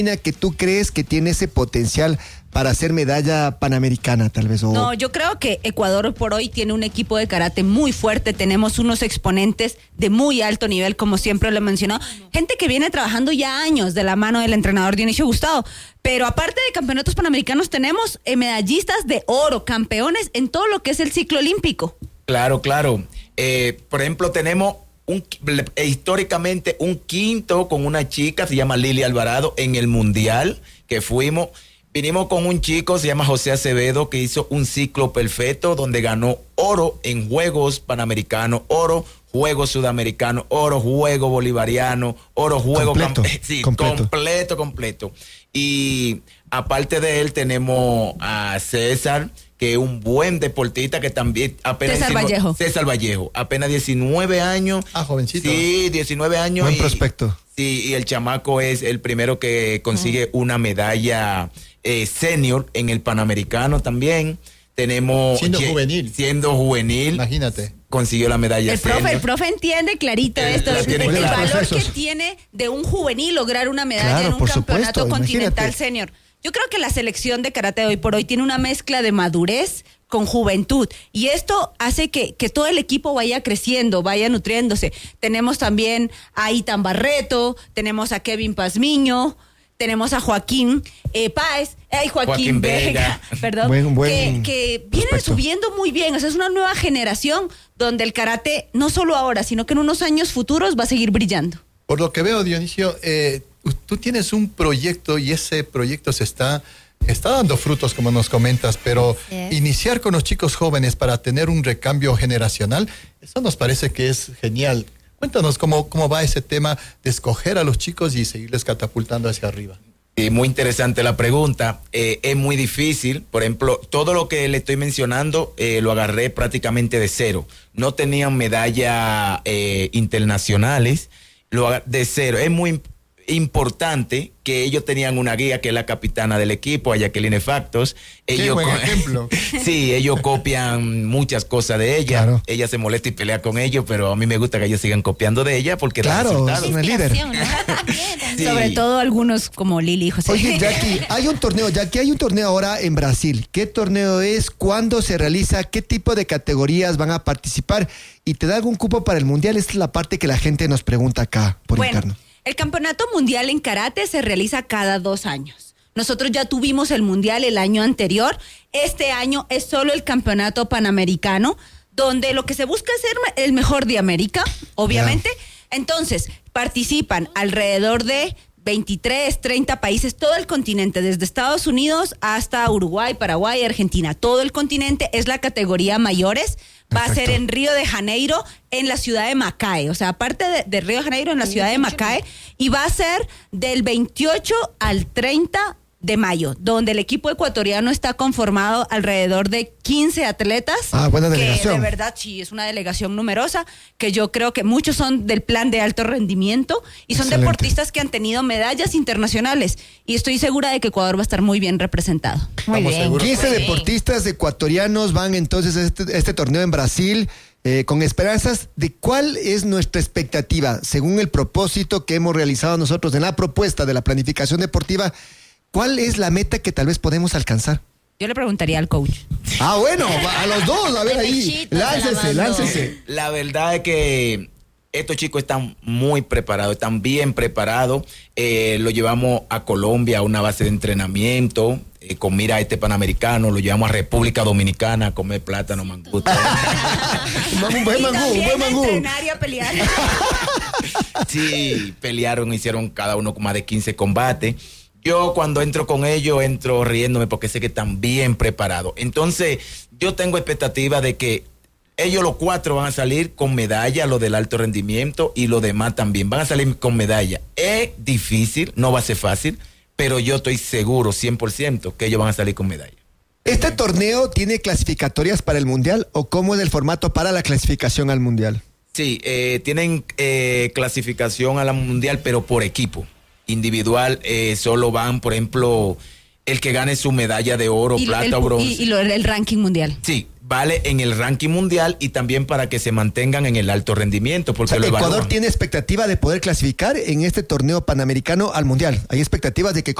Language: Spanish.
que tú crees que tiene ese potencial para hacer medalla panamericana, tal vez? No, yo creo que Ecuador por hoy tiene un equipo de karate muy fuerte, tenemos unos exponentes de muy alto nivel, como siempre lo he mencionado, gente que viene trabajando ya años de la mano del entrenador Dionisio Gustavo, pero aparte de campeonatos panamericanos tenemos medallistas de oro, campeones en todo lo que es el ciclo olímpico. Claro. Por ejemplo, tenemos históricamente un quinto con una chica, se llama Lili Alvarado, en el mundial que fuimos. Vinimos con un chico, se llama José Acevedo, que hizo un ciclo perfecto donde ganó oro en Juegos Panamericanos, oro, Juegos Sudamericanos, oro, Juego Bolivariano, oro, Juego... Completo. Y aparte de él tenemos a César, que es un buen deportista que también apenas... César Vallejo, apenas 19 años. Jovencito. Sí, 19 años. Buen prospecto. Sí, y el chamaco es el primero que consigue una medalla senior en el Panamericano también. Tenemos... Siendo juvenil. Imagínate. Consiguió la medalla senior. El profe entiende clarito esto, el valor que tiene de un juvenil lograr una medalla en un campeonato continental senior. Yo creo que la selección de karate de hoy por hoy tiene una mezcla de madurez con juventud y esto hace que todo el equipo vaya creciendo, vaya nutriéndose. Tenemos también a Itan Barreto, tenemos a Kevin Pazmiño, tenemos a Joaquín Vega, perdón, que vienen subiendo muy bien. O sea, es una nueva generación donde el karate, no solo ahora, sino que en unos años futuros va a seguir brillando. Por lo que veo, Dionisio, tú tienes un proyecto y ese proyecto está dando frutos, como nos comentas, pero iniciar con los chicos jóvenes para tener un recambio generacional, eso nos parece que es genial. Cuéntanos cómo va ese tema de escoger a los chicos y seguirles catapultando hacia arriba. Muy interesante la pregunta. Es muy difícil. Por ejemplo, todo lo que le estoy mencionando lo agarré prácticamente de cero. No tenían medallas internacionales, de cero. Es muy importante que ellos tenían una guía que es la capitana del equipo, a Jacqueline Factos. Qué buen ejemplo. Sí, ellos copian muchas cosas de ella. Claro. Ella se molesta y pelea con ellos, pero a mí me gusta que ellos sigan copiando de ella porque claro, es una líder. Sí. Sobre todo algunos como Lili y José. Oye, Jackie, hay un torneo ahora en Brasil. ¿Qué torneo es? ¿Cuándo se realiza? ¿Qué tipo de categorías van a participar? ¿Y te da algún cupo para el mundial? Esta es la parte que la gente nos pregunta acá por interno. El campeonato mundial en karate se realiza cada 2 años. Nosotros ya tuvimos el mundial el año anterior. Este año es solo el campeonato panamericano, donde lo que se busca es ser el mejor de América, obviamente. Entonces, participan alrededor de 23, 30 países, todo el continente, desde Estados Unidos hasta Uruguay, Paraguay, Argentina. Todo el continente es la categoría mayores. Va a ser en Río de Janeiro, en la ciudad de Macaé. O sea, aparte de Río de Janeiro, en la ciudad de Macaé. Y va a ser del 28 al 30 de mayo, donde el equipo ecuatoriano está conformado alrededor de 15 atletas. Buena delegación. Que de verdad sí, es una delegación numerosa, que yo creo que muchos son del plan de alto rendimiento y son deportistas que han tenido medallas internacionales. Y estoy segura de que Ecuador va a estar muy bien representado. Muy bien. 15 deportistas ecuatorianos van entonces a este torneo en Brasil. Con esperanzas de cuál es nuestra expectativa, según el propósito que hemos realizado nosotros en la propuesta de la planificación deportiva. ¿Cuál es la meta que tal vez podemos alcanzar? Yo le preguntaría al coach. Bueno, a los dos, a ver ahí. Láncese. La verdad es que estos chicos están muy preparados, están bien preparados. Lo llevamos a Colombia a una base de entrenamiento con mira a este Panamericano. Lo llevamos a República Dominicana a comer plátano, mangú. Un buen mangú. Entrenar y a pelear. Sí, pelearon, hicieron cada uno más de 15 combates. Yo cuando entro con ellos, entro riéndome porque sé que están bien preparados. Entonces, yo tengo expectativa de que ellos los 4 van a salir con medalla, lo del alto rendimiento y los demás también. Van a salir con medalla. Es difícil, no va a ser fácil, pero yo estoy seguro 100% que ellos van a salir con medalla. ¿Este torneo tiene clasificatorias para el mundial o cómo es el formato para la clasificación al mundial? Sí, tienen clasificación a la mundial, pero por equipo. Individual, solo van, por ejemplo, el que gane su medalla de oro, plata o bronce. Y el ranking mundial. Sí, vale en el ranking mundial y también para que se mantengan en el alto rendimiento. Porque Ecuador tiene expectativa de poder clasificar en este torneo panamericano al mundial. Hay expectativas de que